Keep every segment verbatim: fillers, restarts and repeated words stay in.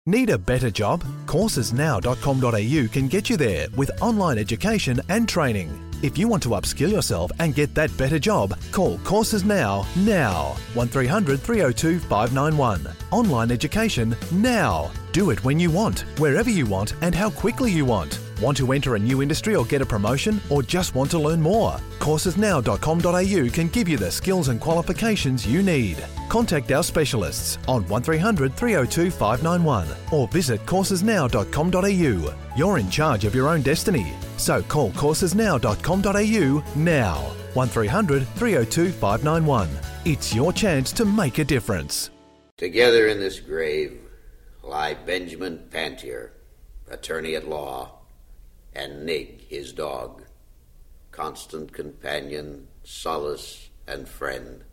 Need a better job? courses now dot com dot a u can get you there with online education and training. If you want to upskill yourself and get that better job, call Courses Now, now. one three hundred three oh two five nine one. Online education now. Do it when you want, wherever you want and how quickly you want. Want to enter a new industry or get a promotion, or just want to learn more? courses now dot com dot a u can give you the skills and qualifications you need. Contact our specialists on one three hundred three oh two five nine one or visit courses now dot com dot a u. You're in charge of your own destiny. So call courses now dot com dot a u now. one three hundred three oh two five nine one. It's your chance to make a difference. Together in this grave lie Benjamin Pantier, attorney at law, and Nig, his dog, constant companion, solace, and friend.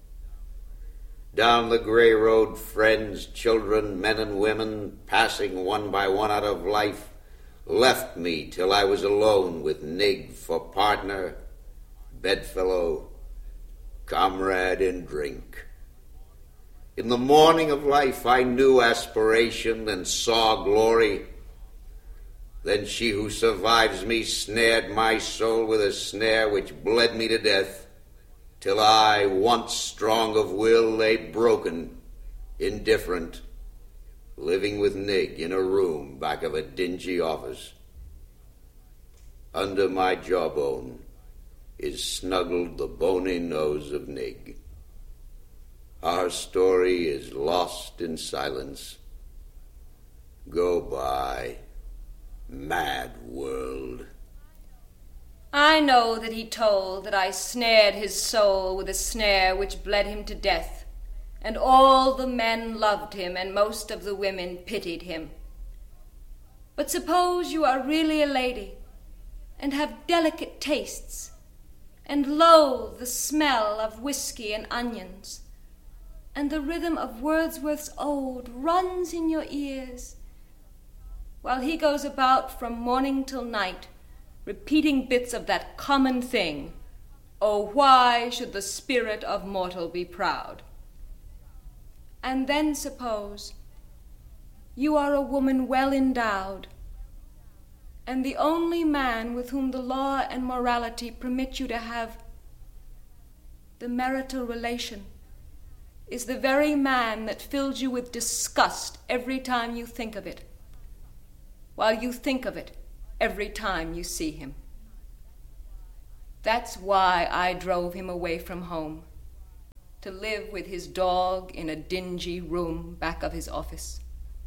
Down the grey road, friends, children, men and women, passing one by one out of life, left me till I was alone with Nig for partner, bedfellow, comrade in drink. In the morning of life I knew aspiration and saw glory. Then she who survives me snared my soul with a snare which bled me to death, till I, once strong of will, lay broken, indifferent, living with Nig in a room back of a dingy office. Under my jawbone is snuggled the bony nose of Nig. Our story is lost in silence. Go by, mad world. I know that he told that I snared his soul with a snare which bled him to death, and all the men loved him, and most of the women pitied him. But suppose you are really a lady, and have delicate tastes, and loathe the smell of whiskey and onions, and the rhythm of Wordsworth's ode runs in your ears, while he goes about from morning till night, repeating bits of that common thing, "Oh, why should the spirit of mortal be proud?" And then suppose you are a woman well endowed, and the only man with whom the law and morality permit you to have the marital relation is the very man that fills you with disgust every time you think of it, while you think of it every time you see him. That's why I drove him away from home, to live with his dog in a dingy room back of his office.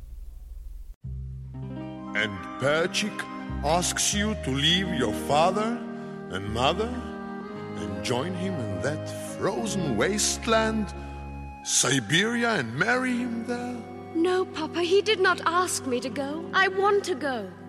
And Perchik asks you to leave your father and mother and join him in that frozen wasteland, Siberia, and marry him there? No, Papa, he did not ask me to go. I want to go.